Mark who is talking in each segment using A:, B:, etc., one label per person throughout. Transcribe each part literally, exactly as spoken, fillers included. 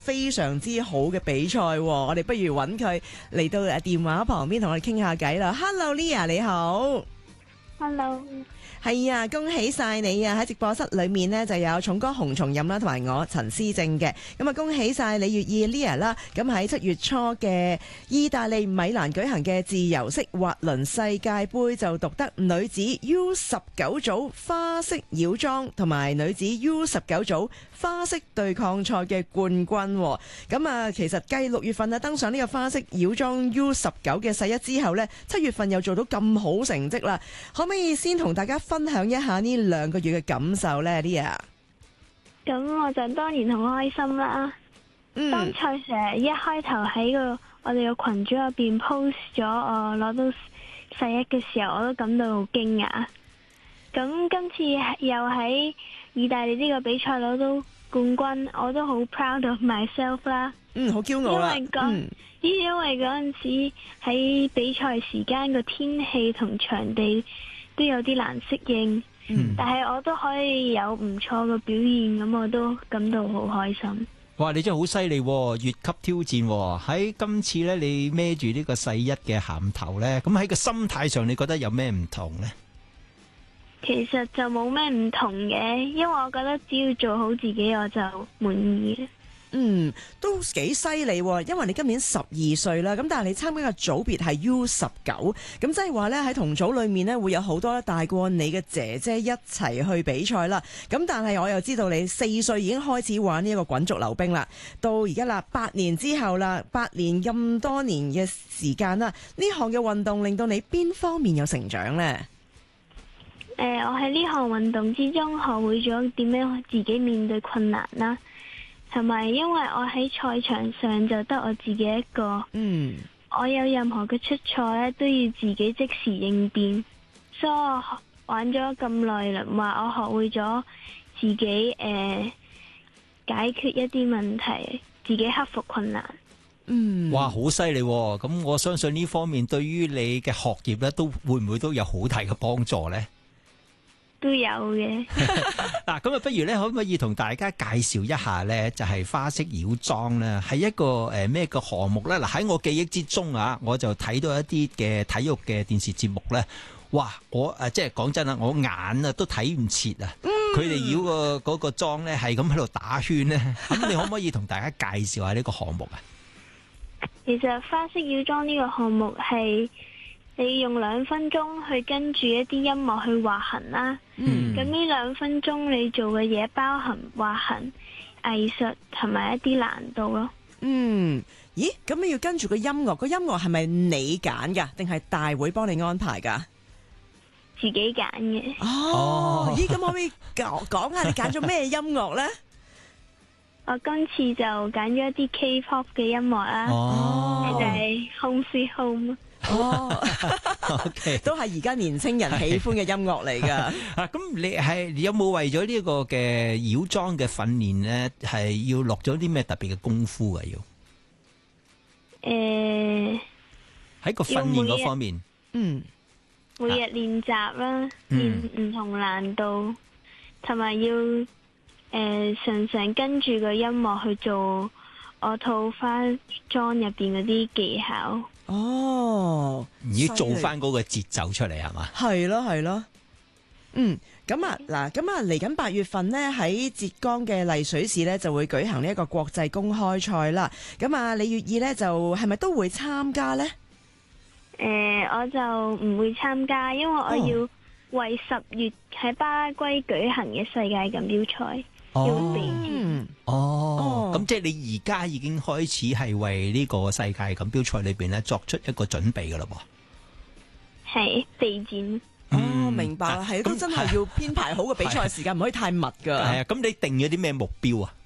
A: 非常之好嘅比賽，我哋不如揾佢嚟到誒電話旁邊同我哋傾下偈啦。Hello，Lia 你好。
B: Hello，
A: 係啊，恭喜晒你啊！喺直播室裏面呢，就有重哥洪松蔭啦，同埋我陳思正嘅。咁啊，恭喜晒李月意 Lia 啦！咁喺七月初嘅意大利米蘭舉行嘅自由式滑輪世界盃就奪得女子 U 十九組花式繞樁同埋女子 U 十九組花式對抗賽嘅冠軍。咁啊，其實繼六月份啊登上呢個花式繞樁 U 十九嘅世一之後呢，七月份又做到咁好成績啦。可唔可以先同大家分享一下呢兩個月嘅感受呢 Lia？
B: 咁我就當然好開心啦。
A: 嗯，
B: 當賽事一開頭喺個我哋個群組入邊 post 咗我攞到世一嘅時候，我都感到好驚訝。咁今次又喺意大利呢個比賽攞到冠軍，我都好 proud of myself 啦。
A: 嗯，好驕傲啦。
B: 因為嗰、嗯、因為嗰陣時喺比賽時間個天氣同場地都有啲難適應，嗯、但係我都可以有唔錯嘅表現，咁我都感到好開心。
C: 哇！你真係好犀利，越級挑戰喺今次呢，你孭住呢個世一嘅銜頭呢，咁喺個心態上你覺得有咩唔同呢？
B: 其實就冇咩唔同嘅，因為我覺得只要做好自己我就滿意。
A: 嗯，都幾犀利，因為你今年十二歲啦，咁但係你參加嘅組別係 U 十九，咁即係話呢，喺同組裏面呢，會有好多大過你嘅姐姐一齊去比賽啦。咁但係我又知道你四歲已經開始玩呢一個滾軸溜冰啦，到而家啦八年之後啦，八年咁多年嘅時間啦，呢項嘅運動令到你邊方面有成長呢？
B: 誒、呃，我喺呢項運動之中學會咗點樣自己面對困難啦。同埋，因為我喺賽場上就得我自己一個，嗯，我有任何嘅出錯咧，都要自己即時應變，所以我玩咗咁耐啦，話我學會咗自己誒、呃、解決一啲問題，自己克服困難。
A: 嗯，哇，
C: 好犀利！咁我相信呢方面對於你嘅學業咧，都會唔會都有好大嘅幫助呢？
B: 都有嘅。
C: 嗱，咁啊，不如咧，可唔可以同大家介紹一下咧？就係花式繞樁咧，係一個誒咩嘅項目咧？嗱，喺我記憶之中啊，我就睇到一啲嘅體育嘅電視節目咧，哇！我誒即係講真啦，我眼啊都睇唔切啊！佢哋繞個嗰個樁咧，係咁喺度打圈咧。咁你可唔可以同大家介紹下呢個項目啊？
B: 其實花式繞樁呢個項目係你用兩分鐘去跟住一啲音樂去滑行啦。咁呢兩分鐘你做嘅嘢包含滑行、藝術同埋一啲難度咯。
A: 嗯，咦？咁你要跟住個音樂，個音樂係咪你揀噶，定係大會幫你安排噶？
B: 自己揀嘅。
A: 哦，咦？咁可唔可以講講下你揀咗咩音樂呢？
B: 我今次就揀咗一啲 K-pop 嘅音樂啦。哦，就係 Home Sweet Home。
A: 哦，OK， 都係而家年青人喜歡嘅音樂嚟噶。
C: 啊，咁你係有冇為咗呢個嘅繞樁嘅訓練呢？係要落咗啲咩特別嘅功夫啊？要
B: 誒，
C: 喺個訓練嗰方面，嗯，
B: 每日練習啦，練唔同難度，同埋要誒常常跟住個音樂去做我套花樁入邊嗰啲技巧。
A: 哦，
C: 要做翻嗰個節奏出嚟係嘛？
A: 係咯係咯，嗯，咁啊嗱，咁啊嚟緊八月份呢，喺浙江嘅麗水市呢，就會舉行呢一個國際公開賽啦。咁啊，李月意呢，就係咪都會參加呢？
B: 誒、呃，我就唔會參加，因為我要為十月喺巴拉圭舉行嘅世界錦標賽。
C: 哦，哦，咁、哦、即係你而家已經開始係為呢個世界錦標賽裏邊咧作出一個準備噶啦噃，
B: 係備戰。
A: 哦，明白啦，係、嗯、都真係要編排好個比賽時間，唔可以太密噶。
C: 係啊，咁你定咗啲咩目標啊？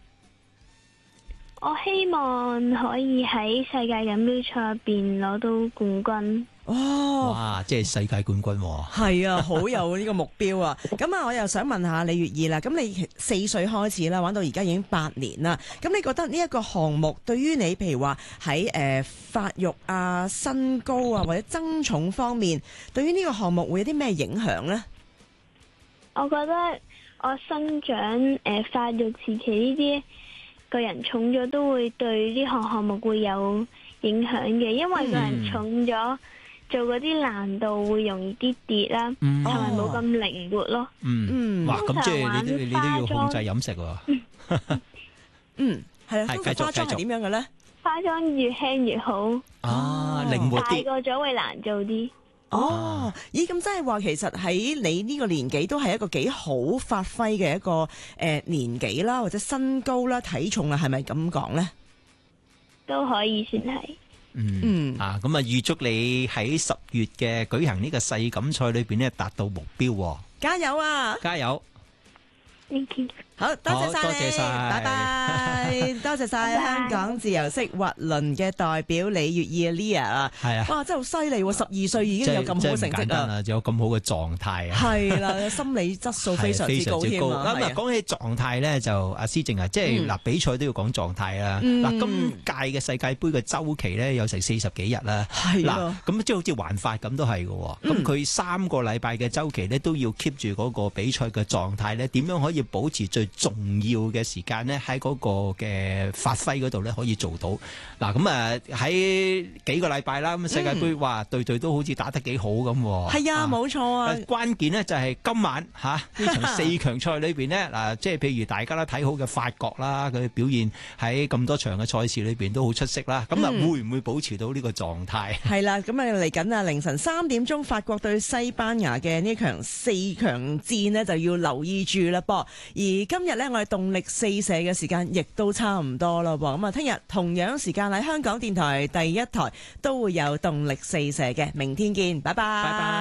B: 我希望可以喺世界錦標賽入邊攞到冠軍。
A: 哦，
C: 哇！即係世界冠軍喎。
A: 係啊，好有呢個目標啊！咁啊，我又想問下李月意啦。咁你四歲開始啦，玩到而家已經八年啦。咁你覺得呢一個項目對於你，譬如話喺誒發育啊、身高啊或者增重方面，對於呢個項目會有啲咩影響呢？
B: 我覺得我生長誒、呃、發育時期呢啲個人重咗都會對呢項項目會有影響嘅，因為個人重咗，做嗰啲難度會容易啲跌啦，同埋冇咁靈活咯。
C: 嗯嗯，哇，咁即係你都你都要控制飲食喎。
A: 嗯，係啦。
C: 係繼續
A: 化妝係點樣嘅咧？
B: 化妝越輕越好。
C: 啊，靈活啲。
B: 大個咗會難做啲。
A: 哦，咦，咁即係話其實喺你呢個年紀都係一個幾好發揮嘅一個誒、呃、年紀啦，或者身高啦、體重啦，係咪咁講咧？
B: 都可以算係。
C: 嗯嗯啊，咁啊預祝你喺十月嘅舉行呢個世錦賽裏邊咧達到目標，
A: 加油啊！
C: 加油！
A: 好多謝晒，多謝晒，拜拜！多謝晒香港自由式滑輪嘅代表李月意 Leah 啊，係啊，哇，真係好犀利喎！十二歲已經有咁好嘅成績啦，
C: 有咁好嘅狀態啊，
A: 係啦，心理質素非常之高添啊！
C: 咁啊，講起狀態咧，就阿思靜啊，即係嗱，比賽都要講狀態啦。嗱，今屆嘅世界盃嘅週期咧有成四十幾日啦，係嗱，咁即係好似環法咁都係嘅，咁佢三個禮拜嘅週期咧都要 keep 住嗰個比賽嘅狀態咧，點樣可以保持最重要嘅時間咧喺嗰個嘅發揮嗰度咧可以做到嗱，咁啊喺幾個禮拜啦，咁世界盃哇隊隊都好似打得幾好咁，
A: 係啊，冇錯啊，
C: 關鍵咧就係今晚吓呢場四強賽裏邊咧嗱，即係譬如大家都睇好嘅法國啦，佢表現喺咁多場嘅賽事裏邊都好出色啦，咁啊會唔會保持到呢個狀態？
A: 係啦，咁啊嚟緊啊凌晨三點鐘法國對西班牙嘅呢場四強戰咧就要留意住啦噃，而今日咧我哋動力四射嘅時間亦都差唔多咯噃，咁啊聽日同樣時間喺香港電台第一台都會有動力四射嘅，明天見，拜拜。拜拜。